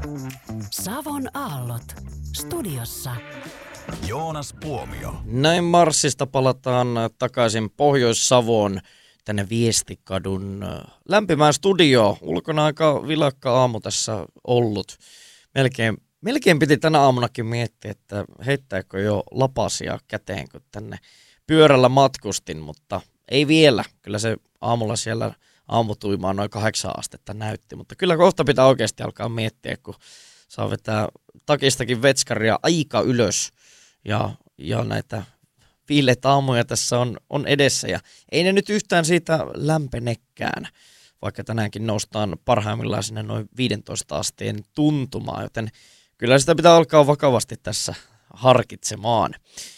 Savon aallot. Studiossa Joonas Puomio. Näin Marsista palataan takaisin Pohjois-Savoon tänne Viestikadun lämpimään studioon. Ulkona aika vilakka aamu tässä ollut. Melkein piti tänä aamunakin miettiä, että heittääkö jo lapasia käteen, kun tänne pyörällä matkustin, mutta ei vielä. Kyllä se aamulla siellä aamutuimaan noin 8 astetta näytti, mutta kyllä kohta pitää oikeasti alkaa miettiä, kun saa vetää takistakin vetskaria aika ylös ja näitä viileitä aamuja tässä on edessä ja ei ne nyt yhtään siitä lämpenekään, vaikka tänäänkin noustaan parhaimmillaan sinne noin 15 asteen tuntumaan, joten kyllä sitä pitää alkaa vakavasti tässä harkitsemaan.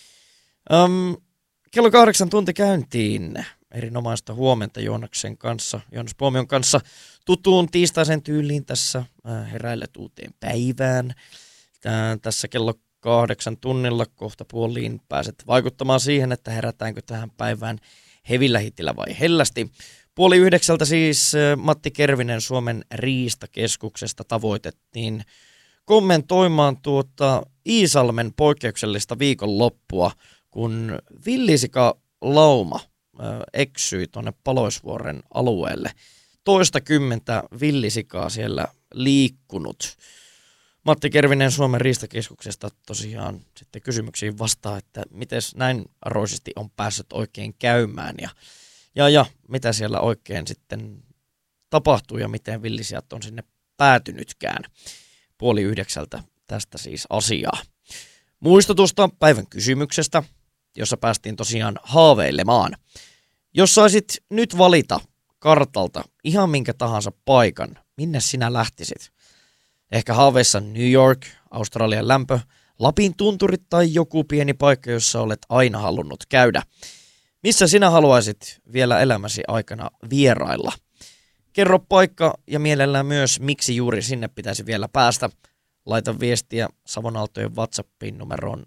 Kello 8 tunti käyntiin. Erinomaista huomenta Joonaksen kanssa, Joonas Puomion kanssa tutuun tiistaisen tyyliin tässä heräilet uuteen päivään. Tässä kello 8 tunnilla kohta puoliin pääset vaikuttamaan siihen, että herätäänkö tähän päivään hevillä hitillä vai hellästi. 8:30 siis Matti Kervinen Suomen Riistakeskuksesta tavoitettiin kommentoimaan Iisalmen poikkeuksellista viikonloppua, kun villisika-lauma eksyi tuonne Paloisvuoren alueelle. Toistakymmentä villisikaa siellä liikkunut. Matti Kervinen Suomen Riistakeskuksesta tosiaan sitten kysymyksiin vastaa, että miten näin arvoisesti on päässyt oikein käymään ja mitä siellä oikein sitten tapahtuu ja miten villisijat on sinne päätynytkään. 8:30 tästä siis asiaa. Muistutusta päivän kysymyksestä, jossa päästiin tosiaan haaveilemaan. Jos saisit nyt valita kartalta ihan minkä tahansa paikan, minne sinä lähtisit? Ehkä haaveissa New York, Australian lämpö, Lapin tunturit tai joku pieni paikka, jossa olet aina halunnut käydä. Missä sinä haluaisit vielä elämäsi aikana vierailla? Kerro paikka ja mielellään myös, miksi juuri sinne pitäisi vielä päästä. Laita viestiä Savon Aaltojen WhatsAppiin numeroon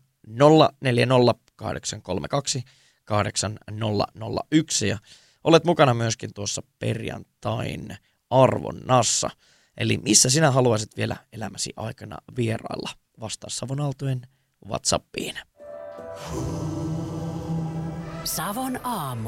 0408328001 ja olet mukana myöskin tuossa perjantain arvonnassa. Eli missä sinä haluaisit vielä elämäsi aikana vierailla? Vastaa Savon Aaltojen WhatsAppiin. Savon aamu.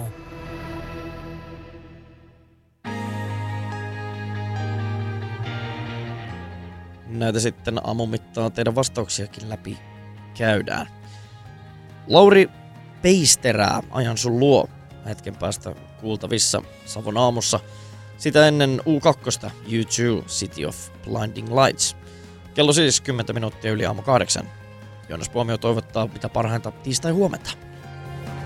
Näitä sitten aamun mittaan teidän vastauksiakin läpi käydään. Lauri Peisterää ajan sun luo hetken päästä kuultavissa Savon aamussa. Sitä ennen U2 U2 City of Blinding Lights. Kello siis 10 minuuttia yli aamu 8. Joonas Puomio toivottaa mitä parhainta tiistai huomenta.